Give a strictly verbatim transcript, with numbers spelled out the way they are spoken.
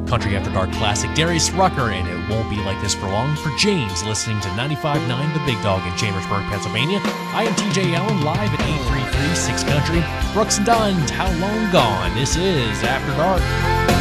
Country After Dark classic Darius Rucker and It Won't Be Like This for Long. For James, listening to ninety-five point nine The Big Dog in Chambersburg, Pennsylvania. I am T J Allen, live at eight three three six Country. Brooks and Dunn, How Long Gone. This is After Dark.